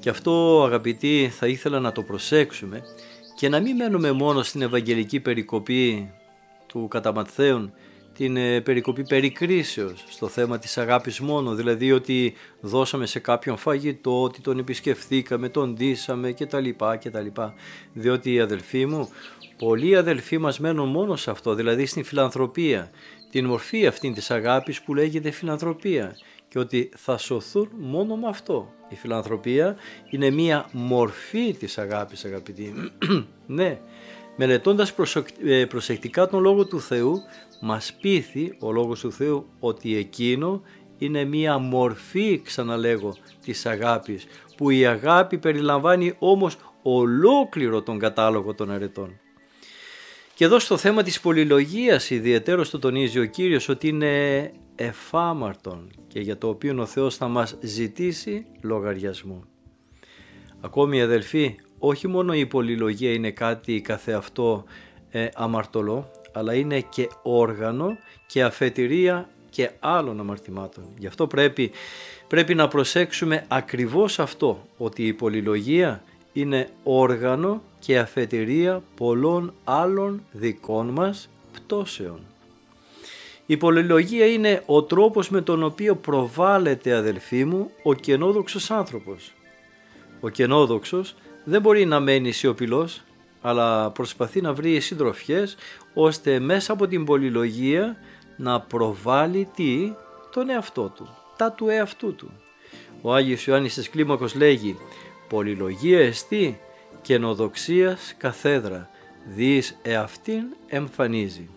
Και αυτό, αγαπητοί, θα ήθελα να το προσέξουμε και να μην μένουμε μόνο στην Ευαγγελική περικοπή του κατά Ματθαίον, την περικοπή περικρίσεως στο θέμα της αγάπης μόνο, δηλαδή ότι δώσαμε σε κάποιον φαγητό, ότι τον επισκεφθήκαμε, τον ντύσαμε κτλ. Διότι, αδελφοί μου, πολλοί αδελφοί μας μένουν μόνο σε αυτό, δηλαδή στην φιλανθρωπία, την μορφή αυτή της αγάπης που λέγεται φιλανθρωπία, και ότι θα σωθούν μόνο με αυτό. Η φιλανθρωπία είναι μία μορφή της αγάπης, αγαπητοί. Ναι, μελετώντας προσεκτικά τον Λόγο του Θεού, μας πείθει ο Λόγος του Θεού ότι εκείνο είναι μία μορφή, ξαναλέγω, της αγάπης, που η αγάπη περιλαμβάνει όμως ολόκληρο τον κατάλογο των αρετών. Και εδώ στο θέμα της πολυλογίας ιδιαιτέρως το τονίζει ο Κύριος ότι είναι εφάμαρτον και για το οποίο ο Θεός θα μας ζητήσει λογαριασμό. Ακόμη, αδελφοί, όχι μόνο η πολυλογία είναι κάτι καθεαυτό αμαρτωλό, αλλά είναι και όργανο και αφετηρία και άλλων αμαρτημάτων. Γι' αυτό πρέπει να προσέξουμε ακριβώς αυτό, ότι η πολυλογία είναι όργανο και αφετηρία πολλών άλλων δικών μας πτώσεων. Η πολυλογία είναι ο τρόπος με τον οποίο προβάλλεται, αδελφοί μου, ο κενόδοξος άνθρωπος. Ο κενόδοξος δεν μπορεί να μένει σιωπηλός, αλλά προσπαθεί να βρει συντροφιές, ώστε μέσα από την πολυλογία να προβάλλει τον εαυτό του, τα του εαυτού του. Ο Άγιος Ιωάννης της Κλίμακος λέγει «Πολυλογία εστί κενοδοξίας καθέδρα, διείς εαυτήν εμφανίζει».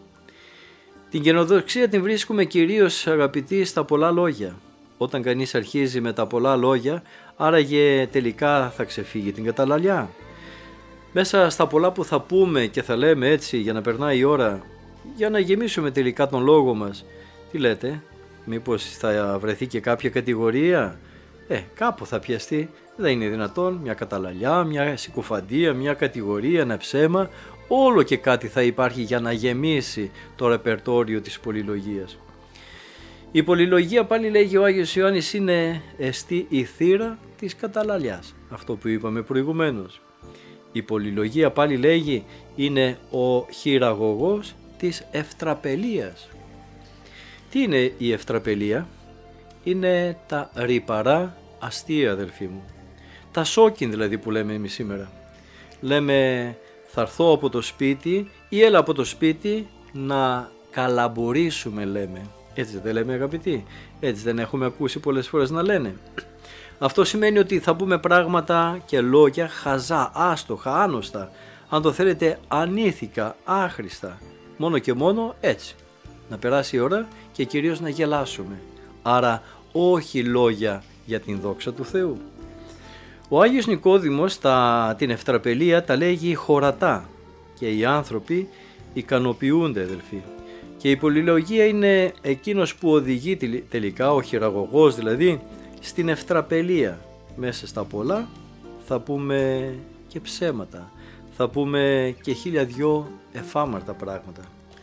Την κενοδοξία την βρίσκουμε κυρίως, αγαπητοί, στα πολλά λόγια. Όταν κανείς αρχίζει με τα πολλά λόγια, άραγε τελικά θα ξεφύγει την καταλαλιά. Μέσα στα πολλά που θα πούμε και θα λέμε έτσι για να περνάει η ώρα, για να γεμίσουμε τελικά τον λόγο μας, τι λέτε, μήπως θα βρεθεί και κάποια κατηγορία? Κάπου θα πιαστεί, δεν είναι δυνατόν, μια καταλαλιά, μια συκοφαντία, μια κατηγορία, ένα ψέμα, όλο και κάτι θα υπάρχει για να γεμίσει το ρεπερτόριο της πολυλογίας. Η πολυλογία, πάλι λέγει ο Άγιος Ιωάννης, είναι εστί η θύρα της καταλαλιάς, αυτό που είπαμε προηγουμένως. Η πολυλογία, πάλι λέγει, είναι ο χειραγωγός της ευτραπελίας. Τι είναι η ευτραπελία? Είναι τα ρυπαρά αστεία, αδελφοί μου. Τα σόκιν δηλαδή που λέμε εμείς σήμερα. Λέμε θα έρθω από το σπίτι ή έλα από το σπίτι να καλαμπορίσουμε, λέμε. Έτσι δεν λέμε, αγαπητοί? Έτσι δεν έχουμε ακούσει πολλές φορές να λένε? Αυτό σημαίνει ότι θα πούμε πράγματα και λόγια χαζά, άστοχα, άνοστα, αν το θέλετε ανήθικα, άχρηστα, μόνο και μόνο έτσι. Να περάσει η ώρα και κυρίως να γελάσουμε. Άρα όχι λόγια για την δόξα του Θεού. Ο Άγιος Νικόδημος την ευτραπελία τα λέγει χωρατά και οι άνθρωποι ικανοποιούνται, αδελφοί. Και η πολυλογία είναι εκείνος που οδηγεί τελικά, ο χειραγωγός δηλαδή, στην ευτραπελία. Μέσα στα πολλά θα πούμε και ψέματα, θα πούμε και 1002 εφάμαρτα πράγματα.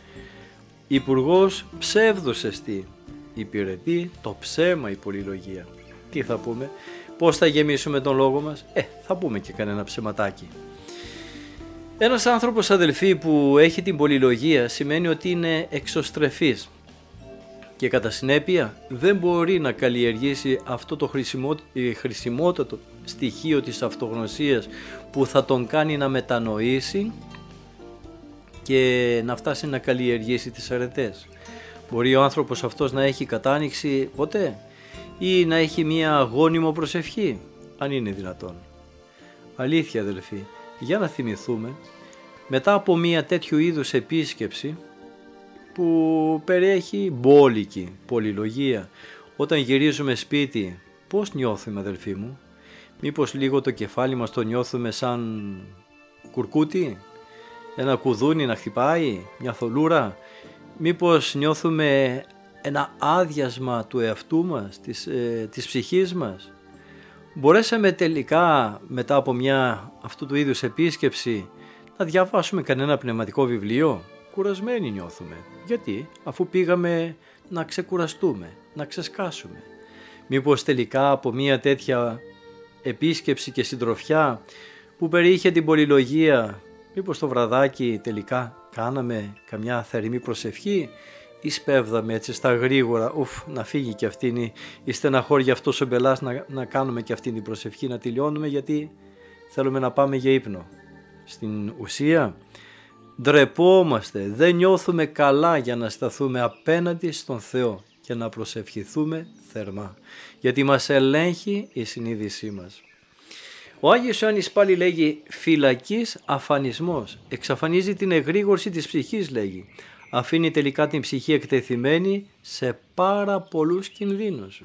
Υπουργός ψεύδος εστί, υπηρετεί το ψέμα η πολυλογία. Τι θα πούμε, πώς θα γεμίσουμε τον λόγο μας? Θα πούμε και κανένα ψεματάκι. Ένας άνθρωπος, αδελφοί, που έχει την πολυλογία σημαίνει ότι είναι εξωστρεφής και κατά συνέπεια δεν μπορεί να καλλιεργήσει αυτό το χρησιμότατο στοιχείο της αυτογνωσίας που θα τον κάνει να μετανοήσει και να φτάσει να καλλιεργήσει τις αρετές. Μπορεί ο άνθρωπος αυτός να έχει κατάνοιξη ποτέ ή να έχει μία γόνιμο προσευχή, αν είναι δυνατόν? Αλήθεια, αδελφοί, για να θυμηθούμε, μετά από μία τέτοιου είδους επίσκεψη που περιέχει μπόλικη πολυλογία, όταν γυρίζουμε σπίτι, πώς νιώθουμε, αδελφοί μου? Μήπως λίγο το κεφάλι μας το νιώθουμε σαν κουρκούτι, ένα κουδούνι να χτυπάει, μια θολούρα? Μήπως νιώθουμε ένα άδειασμα του εαυτού μας, της ψυχής μας? Μπορέσαμε τελικά μετά από μια αυτού του είδους επίσκεψη να διαβάσουμε κανένα πνευματικό βιβλίο? Κουρασμένοι νιώθουμε. Γιατί? Αφού πήγαμε να ξεκουραστούμε, να ξεσκάσουμε. Μήπως τελικά από μια τέτοια επίσκεψη και συντροφιά που περιείχε την πολυλογία, μήπως το βραδάκι τελικά κάναμε καμιά θερμή προσευχή ή σπέβδαμε έτσι στα γρήγορα, να φύγει και αυτήν η στεναχώρια, αυτός ο μπελάς, να κάνουμε και αυτήν την προσευχή, να τελειώνουμε γιατί θέλουμε να πάμε για ύπνο. Στην ουσία ντρεπόμαστε, δεν νιώθουμε καλά για να σταθούμε απέναντι στον Θεό και να προσευχηθούμε θερμά, γιατί μας ελέγχει η συνείδησή μας. Ο Άγιος Ιωάννης πάλι λέγει φυλακής αφανισμός, εξαφανίζει την εγρήγορση της ψυχής, λέγει. Αφήνει τελικά την ψυχή εκτεθειμένη σε πάρα πολλούς κινδύνους.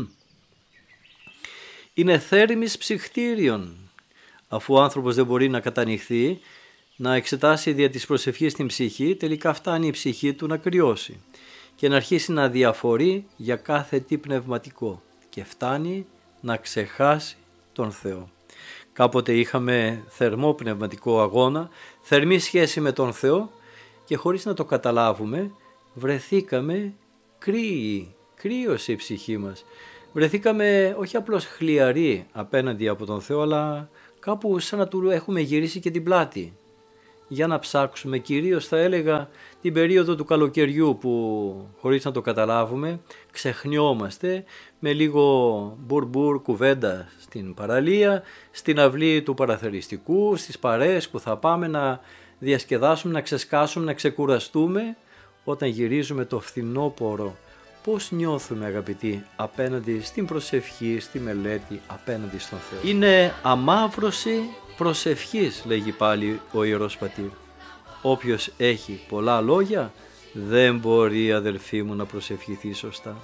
Είναι θέρμης ψυχτήριων. Αφού ο άνθρωπος δεν μπορεί να κατανυχθεί, να εξετάσει δια της προσευχής την ψυχή, τελικά φτάνει η ψυχή του να κρυώσει και να αρχίσει να διαφορεί για κάθε τι πνευματικό και φτάνει να ξεχάσει τον Θεό. Κάποτε είχαμε θερμό πνευματικό αγώνα, θερμή σχέση με τον Θεό και χωρίς να το καταλάβουμε βρεθήκαμε κρύοι, κρύωσε η ψυχή μας. Βρεθήκαμε όχι απλώς χλιαροί απέναντι από τον Θεό, αλλά κάπου σαν να του έχουμε γυρίσει και την πλάτη. Για να ψάξουμε, κυρίως θα έλεγα την περίοδο του καλοκαιριού που χωρίς να το καταλάβουμε ξεχνιόμαστε με λίγο μπουρμπουρ κουβέντα στην παραλία, στην αυλή του παραθεριστικού, στις παρέες που θα πάμε να διασκεδάσουμε, να ξεσκάσουμε, να ξεκουραστούμε. Όταν γυρίζουμε το φθινόπωρο, πώς νιώθουμε αγαπητοί απέναντι στην προσευχή, στη μελέτη, απέναντι στον Θεό. Είναι αμαύρωση προσευχής, λέγει πάλι ο Ιερός Πατήρ. Όποιος έχει πολλά λόγια δεν μπορεί, αδελφοί μου, να προσευχηθεί σωστά.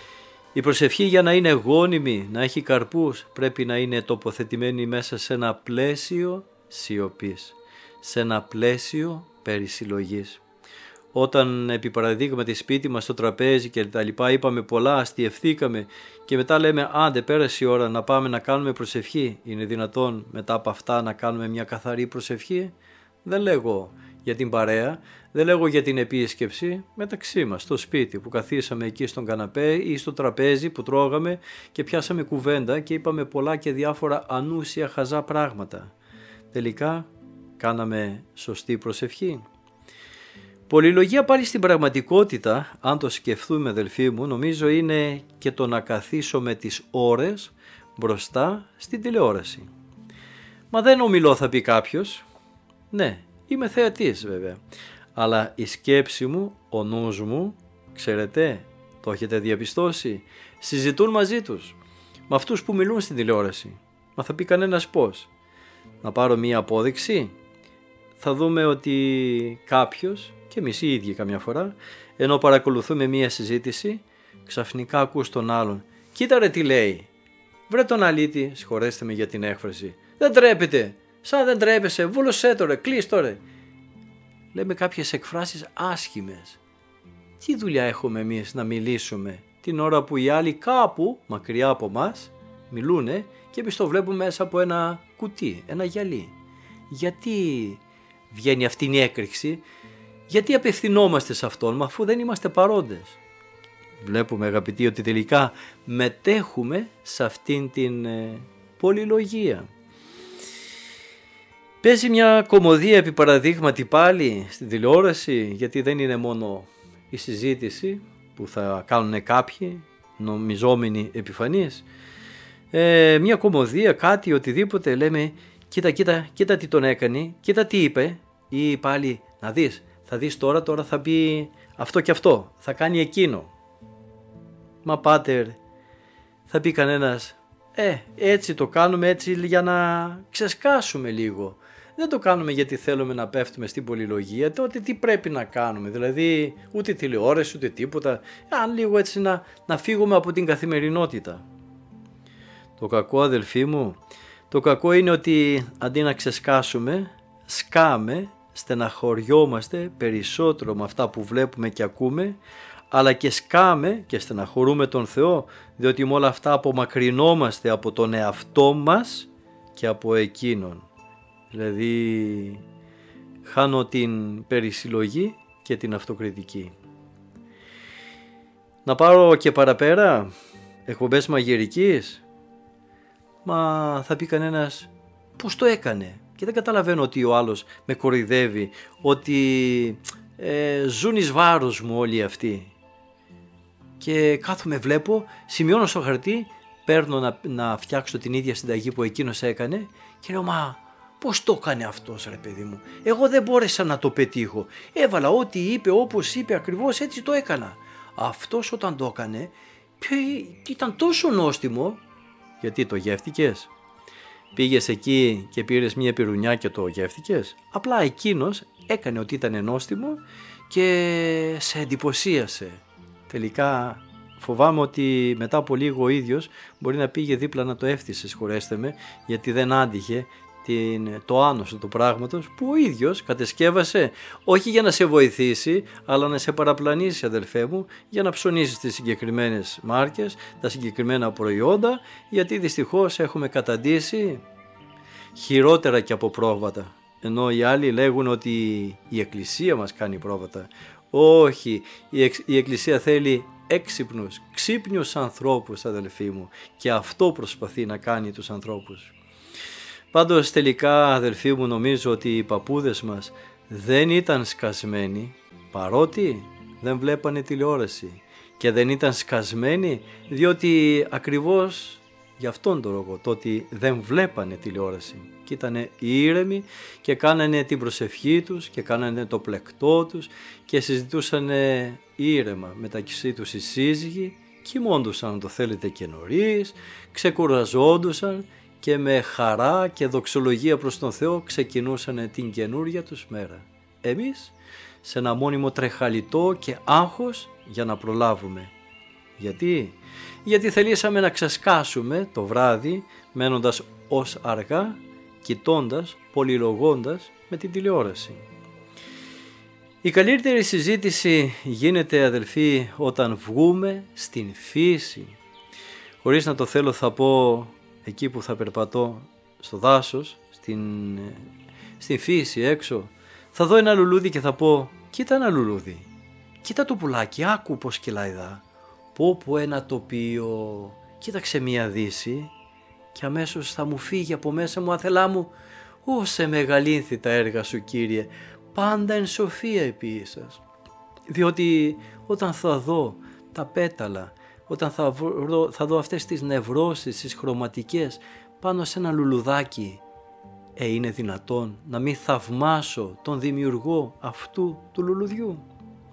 Η προσευχή για να είναι γόνιμη, να έχει καρπούς, πρέπει να είναι τοποθετημένη μέσα σε ένα πλαίσιο σιωπής, σε ένα πλαίσιο περισυλλογής. Όταν επί παραδείγματι σπίτι μας στο τραπέζι και τα λοιπά είπαμε πολλά, αστιευθήκαμε και μετά λέμε άντε πέρασε η ώρα να πάμε να κάνουμε προσευχή, είναι δυνατόν μετά από αυτά να κάνουμε μια καθαρή προσευχή? Δεν λέγω για την παρέα, δεν λέγω για την επίσκεψη, μεταξύ μας στο σπίτι που καθίσαμε εκεί στον καναπέ ή στο τραπέζι που τρώγαμε και πιάσαμε κουβέντα και είπαμε πολλά και διάφορα ανούσια χαζά πράγματα. Τελικά κάναμε σωστή προσευχή? Πολυλογία πάλι στην πραγματικότητα, αν το σκεφτούμε αδελφοί μου, νομίζω είναι και το να καθίσουμε τις ώρες μπροστά στην τηλεόραση. Μα δεν ομιλώ, θα πει κάποιος. Ναι, είμαι θεατής βέβαια, αλλά η σκέψη μου, ο νους μου, ξέρετε, το έχετε διαπιστώσει, συζητούν μαζί τους, με αυτούς που μιλούν στην τηλεόραση. Μα θα πει κανένας πώς? Να πάρω μία απόδειξη? Θα δούμε ότι κάποιος, και εμείς οι ίδιοι καμιά φορά, ενώ παρακολουθούμε μία συζήτηση, ξαφνικά ακούς τον άλλον. Κοίτα ρε τι λέει. Βρε τον αλήτη, συγχωρέστε με για την έκφραση. Δεν τρέπεται. Σαν δεν τρέπεσαι, βούλωσέ το ρε, κλείς το ρε. Λέμε κάποιες εκφράσεις άσχημες. Τι δουλειά έχουμε εμείς να μιλήσουμε την ώρα που οι άλλοι κάπου μακριά από μας μιλούνε και εμείς το βλέπουμε μέσα από ένα κουτί, ένα γυαλί. Γιατί βγαίνει αυτή η έκρηξη? Γιατί απευθυνόμαστε σε αυτόν, αφού δεν είμαστε παρόντες? Βλέπουμε αγαπητοί ότι τελικά μετέχουμε σε αυτήν την πολυλογία. Παίζει μια κωμωδία επί παραδείγματι πάλι στην τηλεόραση, γιατί δεν είναι μόνο η συζήτηση που θα κάνουν κάποιοι νομιζόμενοι επιφανείς. Μια κωμωδία, κάτι, οτιδήποτε, λέμε κοίτα τι τον έκανε, κοίτα τι είπε, ή πάλι να δεις, θα δεις τώρα θα πει αυτό και αυτό, θα κάνει εκείνο. Μα πάτερ, θα πει κανένας, έτσι το κάνουμε έτσι για να ξεσκάσουμε λίγο. Δεν το κάνουμε γιατί θέλουμε να πέφτουμε στην πολυλογία. Τότε τι πρέπει να κάνουμε? Δηλαδή ούτε τηλεόραση ούτε τίποτα. Αν λίγο έτσι να φύγουμε από την καθημερινότητα. Το κακό αδελφοί μου, το κακό είναι ότι αντί να ξεσκάσουμε, σκάμε, στεναχωριόμαστε περισσότερο με αυτά που βλέπουμε και ακούμε, αλλά και σκάμε και στεναχωρούμε τον Θεό, διότι με όλα αυτά απομακρυνόμαστε από τον εαυτό μας και από Εκείνον. Δηλαδή χάνω την περισυλλογή και την αυτοκριτική. Να πάρω και παραπέρα εκπομπές μαγειρικής. Μα θα πει κανένας, πώς το έκανε? Και δεν καταλαβαίνω ότι ο άλλος με κοροϊδεύει, ότι ζουν εις βάρος μου όλοι αυτοί. Και κάθομαι, βλέπω, σημειώνω στο χαρτί, παίρνω να φτιάξω την ίδια συνταγή που εκείνος έκανε και λέω, μα πώς το έκανε αυτός, ρε παιδί μου? Εγώ δεν μπόρεσα να το πετύχω. Έβαλα ό,τι είπε, όπως είπε, ακριβώς έτσι το έκανα. Αυτός όταν το έκανε ήταν τόσο νόστιμο. Γιατί το γεύτηκες? Πήγες εκεί και πήρες μια πυρουνιά και το γεύτηκες? Απλά εκείνος έκανε ότι ήταν νόστιμο και σε εντυπωσίασε. Τελικά φοβάμαι ότι μετά από λίγο ο ίδιος μπορεί να πήγε δίπλα να το έφτιασε, συγχωρέστε με, γιατί δεν άντυχε το άνοσο του πράγματος που ο ίδιος κατεσκεύασε, όχι για να σε βοηθήσει, αλλά να σε παραπλανήσει, αδελφέ μου, για να ψωνίσεις τις συγκεκριμένες μάρκες, τα συγκεκριμένα προϊόντα, γιατί δυστυχώς έχουμε καταντήσει χειρότερα και από πρόβατα. Ενώ οι άλλοι λέγουν ότι η Εκκλησία μας κάνει πρόβατα. Όχι, η Εκκλησία θέλει έξυπνους, ξύπνιους ανθρώπους, αδελφοί μου, και αυτό προσπαθεί να κάνει τους ανθρώπους. Πάντως τελικά, αδελφοί μου, νομίζω ότι οι παππούδες μας δεν ήταν σκασμένοι, παρότι δεν βλέπανε τηλεόραση, και δεν ήταν σκασμένοι διότι ακριβώς γι' αυτόν τον λόγο, το ότι δεν βλέπανε τηλεόραση και ήτανε ήρεμοι και κάνανε την προσευχή τους και κάνανε το πλεκτό τους και συζητούσαν ήρεμα μεταξύ τους οι σύζυγοι, κοιμώντουσαν αν το θέλετε και νωρίς, ξεκουραζόντουσαν και με χαρά και δοξολογία προς τον Θεό ξεκινούσαν την καινούρια τους μέρα. Εμείς σε ένα μόνιμο τρεχαλιτό και άγχος για να προλάβουμε. Γιατί θελήσαμε να ξεσκάσουμε το βράδυ μένοντας ως αργά, κοιτώντας, πολυλογώντας με την τηλεόραση. Η καλύτερη συζήτηση γίνεται, αδελφοί, όταν βγούμε στην φύση. Χωρίς να το θέλω θα πω, εκεί που θα περπατώ στο δάσος, στην φύση έξω, θα δω ένα λουλούδι και θα πω, κοίτα ένα λουλούδι, κοίτα το πουλάκι, άκου πως κυλάει δά, πω ένα τοπίο, κοίταξε μια δύση, και αμέσως θα μου φύγει από μέσα μου, άθελά μου, σε μεγαλύνθη τα έργα σου, Κύριε, πάντα εν σοφία επί σας. Διότι όταν θα δω τα πέταλα, όταν θα δω αυτές τις νευρώσεις, τις χρωματικές πάνω σε ένα λουλουδάκι, είναι δυνατόν να μην θαυμάσω τον δημιουργό αυτού του λουλουδιού?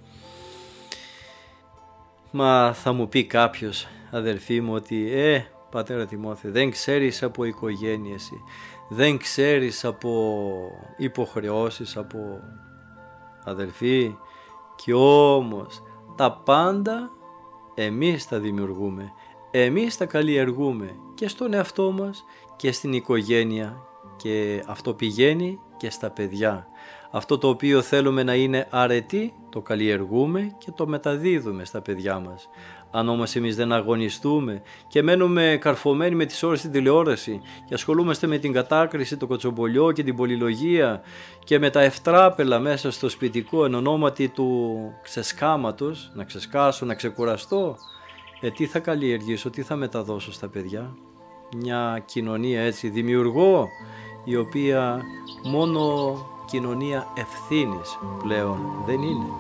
Μα θα μου πει κάποιος, αδελφοί μου, ότι πατέρα Τιμόθεο, δεν ξέρεις από οικογένεια εσύ, δεν ξέρεις από υποχρεώσεις, από αδελφοί, και όμως τα πάντα εμείς τα δημιουργούμε, εμείς τα καλλιεργούμε και στον εαυτό μας και στην οικογένεια, και αυτό πηγαίνει και στα παιδιά. Αυτό το οποίο θέλουμε να είναι αρετή το καλλιεργούμε και το μεταδίδουμε στα παιδιά μας. Αν όμως εμείς δεν αγωνιστούμε και μένουμε καρφωμένοι με τις ώρες στην τηλεόραση και ασχολούμαστε με την κατάκριση, το κοτσομπολιό και την πολυλογία και με τα ευτράπελα μέσα στο σπιτικό εν ονόματι του ξεσκάματος, να ξεσκάσω, να ξεκουραστώ, τι θα καλλιεργήσω, τι θα μεταδώσω στα παιδιά? Μια κοινωνία έτσι δημιουργώ, η οποία μόνο κοινωνία ευθύνης πλέον δεν είναι.